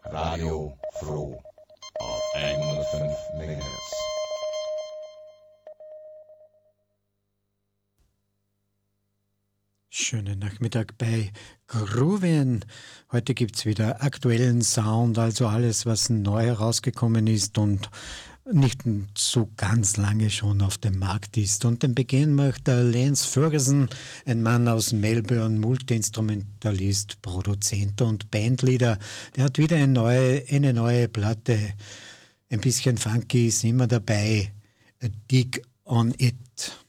Radio Froh auf 105 MHz. Schönen Nachmittag bei Groovien. Heute gibt es wieder aktuellen Sound, also alles, was neu herausgekommen ist und nicht so ganz lange schon auf dem Markt ist. Und den Beginn macht der Lance Ferguson, ein Mann aus Melbourne, Multiinstrumentalist, Produzent und Bandleader. Der hat wieder eine neue Platte. Ein bisschen funky ist immer dabei. A Dig on It.